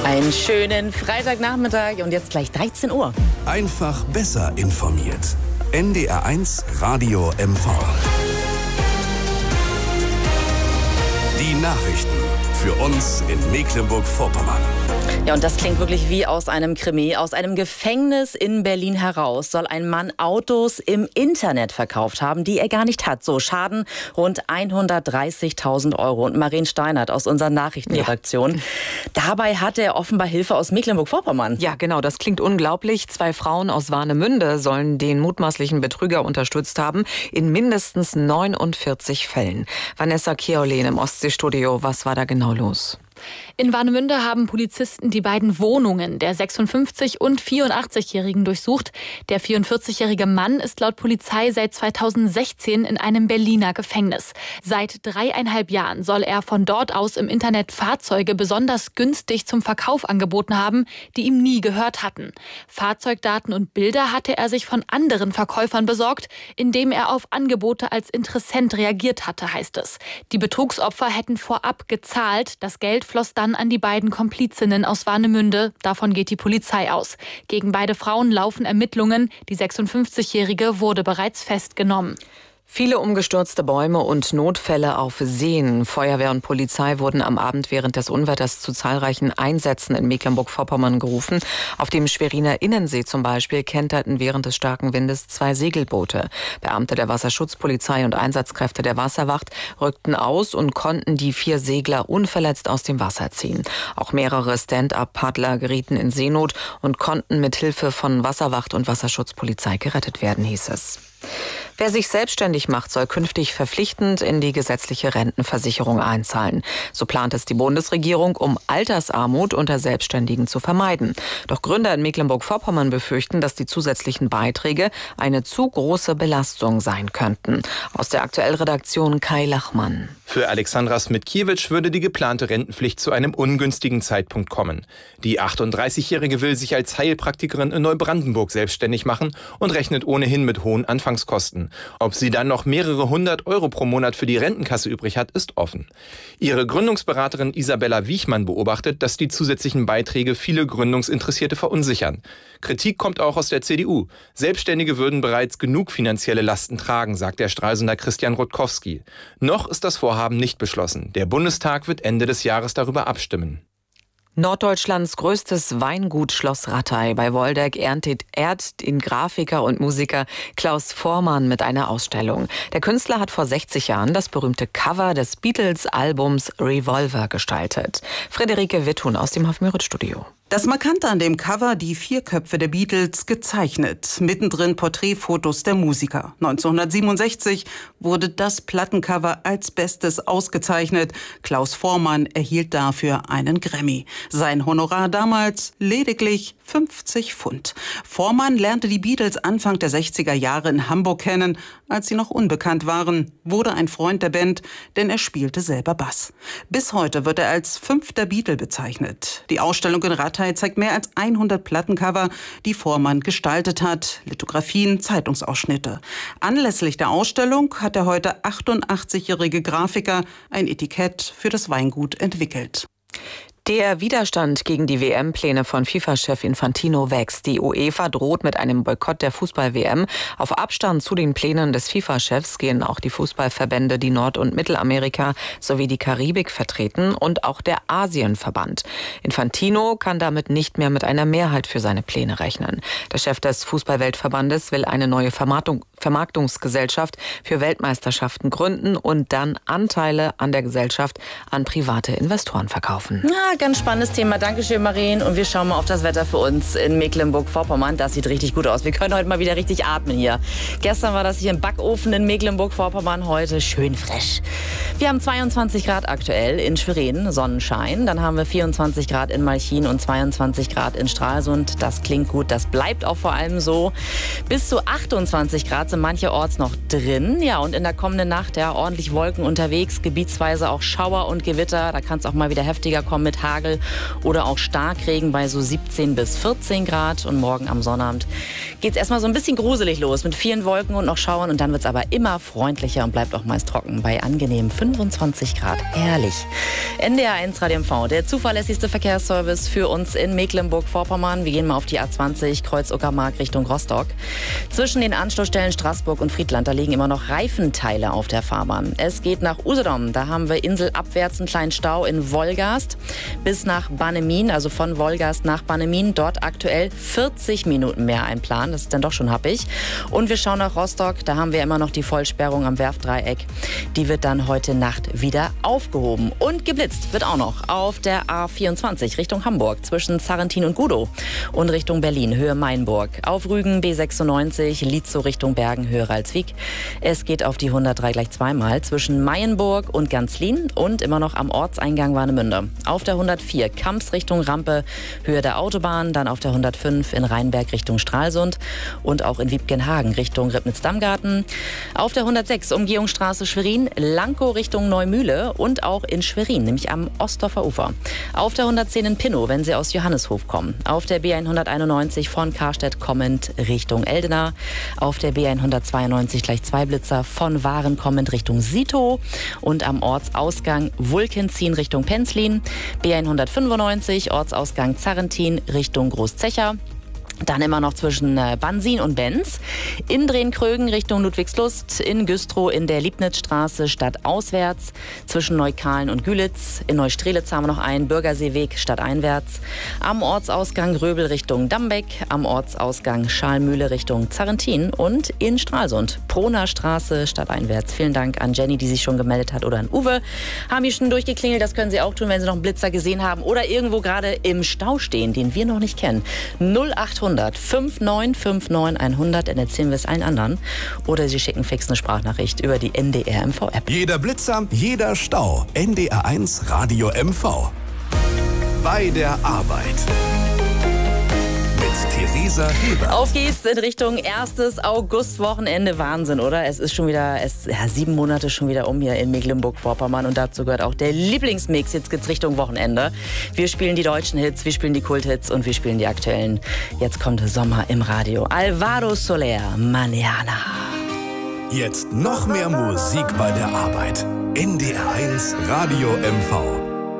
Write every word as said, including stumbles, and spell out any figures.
Einen schönen Freitagnachmittag und jetzt gleich dreizehn Uhr. Einfach besser informiert. N D R eins Radio M V. Die Nachrichten für uns in Mecklenburg-Vorpommern. Ja, und das klingt wirklich wie aus einem Krimi. Aus einem Gefängnis in Berlin heraus soll ein Mann Autos im Internet verkauft haben, die er gar nicht hat. So Schaden rund hundertdreißigtausend Euro. Und Maren Steinert aus unserer Nachrichtenredaktion. Ja. Dabei hatte er offenbar Hilfe aus Mecklenburg-Vorpommern. Ja, genau. Das klingt unglaublich. Zwei Frauen aus Warnemünde sollen den mutmaßlichen Betrüger unterstützt haben. In mindestens neunundvierzig Fällen. Vanessa Keolen im Ostseestudio. Was war da genau los? In Warnemünde haben Polizisten die beiden Wohnungen der sechsundfünfzig- und vierundachtzigjährigen durchsucht. Der vierundvierzigjährige Mann ist laut Polizei seit zweitausendsechzehn in einem Berliner Gefängnis. Seit dreieinhalb Jahren soll er von dort aus im Internet Fahrzeuge besonders günstig zum Verkauf angeboten haben, die ihm nie gehört hatten. Fahrzeugdaten und Bilder hatte er sich von anderen Verkäufern besorgt, indem er auf Angebote als Interessent reagiert hatte, heißt es. Die Betrugsopfer hätten vorab gezahlt. Das Geld floss dann an die beiden Komplizinnen aus Warnemünde. Davon geht die Polizei aus. Gegen beide Frauen laufen Ermittlungen. Die sechsundfünfzigjährige wurde bereits festgenommen. Viele umgestürzte Bäume und Notfälle auf Seen. Feuerwehr und Polizei wurden am Abend während des Unwetters zu zahlreichen Einsätzen in Mecklenburg-Vorpommern gerufen. Auf dem Schweriner Innensee zum Beispiel kenterten während des starken Windes zwei Segelboote. Beamte der Wasserschutzpolizei und Einsatzkräfte der Wasserwacht rückten aus und konnten die vier Segler unverletzt aus dem Wasser ziehen. Auch mehrere Stand-up-Paddler gerieten in Seenot und konnten mit Hilfe von Wasserwacht und Wasserschutzpolizei gerettet werden, hieß es. Wer sich selbstständig macht, soll künftig verpflichtend in die gesetzliche Rentenversicherung einzahlen. So plant es die Bundesregierung, um Altersarmut unter Selbstständigen zu vermeiden. Doch Gründer in Mecklenburg-Vorpommern befürchten, dass die zusätzlichen Beiträge eine zu große Belastung sein könnten. Aus der Aktuellredaktion Kai Lachmann. Für Alexandra Smitkiewicz würde die geplante Rentenpflicht zu einem ungünstigen Zeitpunkt kommen. Die achtunddreißigjährige will sich als Heilpraktikerin in Neubrandenburg selbstständig machen und rechnet ohnehin mit hohen Anfangskosten. Ob sie dann noch mehrere hundert Euro pro Monat für die Rentenkasse übrig hat, ist offen. Ihre Gründungsberaterin Isabella Wiechmann beobachtet, dass die zusätzlichen Beiträge viele Gründungsinteressierte verunsichern. Kritik kommt auch aus der C D U. Selbstständige würden bereits genug finanzielle Lasten tragen, sagt der Stralsunder Christian Rutkowski. Noch ist das Vorhaben nicht beschlossen. Der Bundestag wird Ende des Jahres darüber abstimmen. Norddeutschlands größtes Weingut Schloss Rattay bei Woldeck ehrt den Grafiker und Musiker Klaus Voormann mit einer Ausstellung. Der Künstler hat vor sechzig Jahren das berühmte Cover des Beatles-Albums Revolver gestaltet. Friederike Witthuhn aus dem Hofmüritz-Studio. Das Markante an dem Cover, die vier Köpfe der Beatles gezeichnet. Mittendrin Porträtfotos der Musiker. neunzehnhundertsiebenundsechzig wurde das Plattencover als Bestes ausgezeichnet. Klaus Voormann erhielt dafür einen Grammy. Sein Honorar damals lediglich fünfzig Pfund. Voormann lernte die Beatles Anfang der sechziger Jahre in Hamburg kennen, als sie noch unbekannt waren, wurde ein Freund der Band, denn er spielte selber Bass. Bis heute wird er als fünfter Beatle bezeichnet. Die Ausstellung in Rattay zeigt mehr als hundert Plattencover, die Voormann gestaltet hat, Lithografien, Zeitungsausschnitte. Anlässlich der Ausstellung hat der heute achtundachtzigjährige Grafiker ein Etikett für das Weingut entwickelt. Der Widerstand gegen die W M-Pläne von FIFA-Chef Infantino wächst. Die UEFA droht mit einem Boykott der Fußball-W M. Auf Abstand zu den Plänen des FIFA-Chefs gehen auch die Fußballverbände, die Nord- und Mittelamerika sowie die Karibik vertreten und auch der Asienverband. Infantino kann damit nicht mehr mit einer Mehrheit für seine Pläne rechnen. Der Chef des Fußball-Weltverbandes will eine neue Vermarktung, Vermarktungsgesellschaft für Weltmeisterschaften gründen und dann Anteile an der Gesellschaft an private Investoren verkaufen. Ja, ganz spannendes Thema. Dankeschön, Maren. Und wir schauen mal auf das Wetter für uns in Mecklenburg-Vorpommern. Das sieht richtig gut aus. Wir können heute mal wieder richtig atmen hier. Gestern war das hier im Backofen in Mecklenburg-Vorpommern. Heute schön frisch. Wir haben zweiundzwanzig Grad aktuell in Schwerin, Sonnenschein. Dann haben wir vierundzwanzig Grad in Malchin und zweiundzwanzig Grad in Stralsund. Das klingt gut. Das bleibt auch vor allem so. Bis zu achtundzwanzig Grad sind mancherorts noch drin. Ja, und in der kommenden Nacht ja ordentlich Wolken unterwegs. Gebietsweise auch Schauer und Gewitter. Da kann es auch mal wieder heftiger kommen mit mit Hagel oder auch Starkregen bei so siebzehn bis vierzehn Grad. Und morgen am Sonnabend geht es erstmal so ein bisschen gruselig los mit vielen Wolken und noch Schauern. Und dann wird es aber immer freundlicher und bleibt auch meist trocken bei angenehmen fünfundzwanzig Grad. Herrlich. N D R eins Radio M V, der zuverlässigste Verkehrsservice für uns in Mecklenburg-Vorpommern. Wir gehen mal auf die A zwanzig Kreuz Uckermark Richtung Rostock. Zwischen den Anschlussstellen Straßburg und Friedland, da liegen immer noch Reifenteile auf der Fahrbahn. Es geht nach Usedom, da haben wir inselabwärts einen kleinen Stau in Wolgast bis nach Bannemin, also von Wolgast nach Bannemin. Dort aktuell vierzig Minuten mehr einplanen, das ist dann doch schon happig. Und wir schauen nach Rostock, da haben wir immer noch die Vollsperrung am Werftdreieck. Die wird dann heute Nacht wieder aufgehoben. Und geblitzt wird auch noch auf der A vierundzwanzig Richtung Hamburg zwischen Zarrentin und Gudow und Richtung Berlin, Höhe Mainburg. Auf Rügen B sechsundneunzig, Lietzow Richtung Bergen, Höhe Ralswiek. Es geht auf die hundertdrei gleich zweimal zwischen Mayenburg und Ganzlin und immer noch am Ortseingang Warnemünde. Auf der hundertvier Kamps Richtung Rampe, Höhe der Autobahn, dann auf der hundertfünf in Rheinberg Richtung Stralsund und auch in Wiebkenhagen Richtung Ribnitz-Dammgarten. Auf der hundertsechs Umgehungsstraße Schwerin, Lankow Richtung Neumühle und auch in Schwerin, nämlich am Ostdorfer Ufer. Auf der hundertzehn in Pinnow, wenn Sie aus Johanneshof kommen. Auf der B hunderteinundneunzig von Karstedt kommend Richtung Eldena. Auf der B hundertzweiundneunzig gleich zwei Blitzer von Waren kommend Richtung Sito. Und am Ortsausgang Wulkenzien Richtung Penzlin. B hundertfünfundneunzig Ortsausgang Zarrentin Richtung Großzecher. Dann immer noch zwischen Bansin und Benz. In Drehn-Krögen Richtung Ludwigslust. In Güstrow in der Liebnitzstraße stadtauswärts. Zwischen Neukalen und Gülitz. In Neustrelitz haben wir noch einen Bürgerseeweg stadteinwärts. Am Ortsausgang Röbel Richtung Dambeck. Am Ortsausgang Schalmühle Richtung Zarrentin. Und in Stralsund. Proner Straße stadteinwärts. Vielen Dank an Jenny, die sich schon gemeldet hat. Oder an Uwe. Haben hier schon durchgeklingelt. Das können Sie auch tun, wenn Sie noch einen Blitzer gesehen haben. Oder irgendwo gerade im Stau stehen, den wir noch nicht kennen. null achthundert fünf neun fünf neun hundert, dann erzählen wir es allen anderen. Oder Sie schicken fix eine Sprachnachricht über die N D R M V-App. Jeder Blitzer, jeder Stau. N D R eins Radio M V. Bei der Arbeit. Mit Theresa Heber. Auf geht's in Richtung erstes Augustwochenende. Wahnsinn, oder? Es ist schon wieder, es, ja, sieben Monate schon wieder um hier in Mecklenburg-Vorpommern. Und dazu gehört auch der Lieblingsmix. Jetzt geht's Richtung Wochenende. Wir spielen die deutschen Hits, wir spielen die Kulthits und wir spielen die aktuellen. Jetzt kommt Sommer im Radio. Alvaro Soler, Mañana. Jetzt noch mehr Musik bei der Arbeit. N D R eins Radio M V.